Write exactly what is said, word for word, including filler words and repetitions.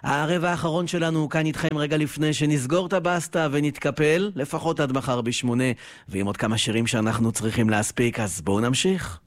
הערב האחרון שלנו כאן איתכם רגע לפני שנסגור את הבסטה ונתקפל, לפחות עד מחר בשמונה, ועם עוד כמה שירים שאנחנו צריכים להספיק, אז בואו נמשיך.